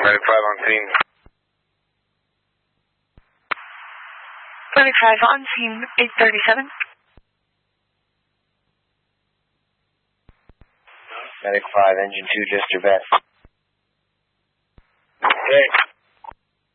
Medic 5 on scene. Medic 5 on scene, 837. Medic 5, engine 2, just your best. Okay.